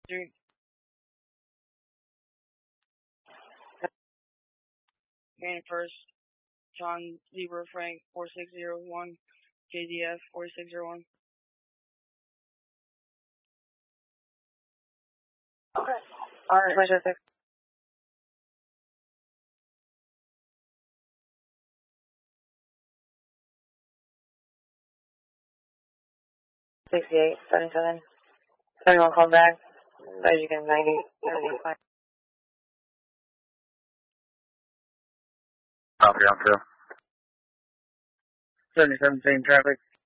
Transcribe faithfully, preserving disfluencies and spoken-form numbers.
Street. Main first, John Zebra Frank four six zero one, J D F four six zero one. Okay. All right. Pleasure, six. sixty-eight, seventy-seven. Everyone called back. As you can, ninety, ninety-five. Copy, on two. seventy-seven, same traffic.